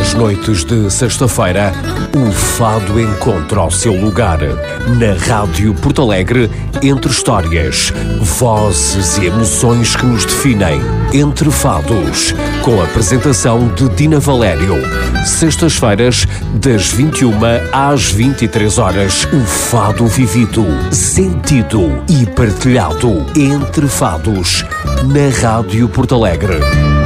Nas noites de sexta-feira, o fado encontra o seu lugar. Na Rádio Porto Alegre, entre histórias, vozes e emoções que nos definem. Entre fados, com a apresentação de Dina Valério. Sextas-feiras, das 21 às 23 horas, o fado vivido, sentido e partilhado. Entre fados, na Rádio Porto Alegre.